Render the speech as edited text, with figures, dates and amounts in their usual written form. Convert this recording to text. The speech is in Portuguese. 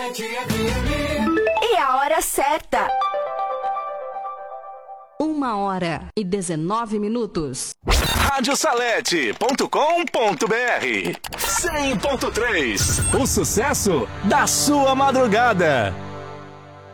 E a hora certa. 1h19. Radiosalete.com.br 100.3. O sucesso da sua madrugada.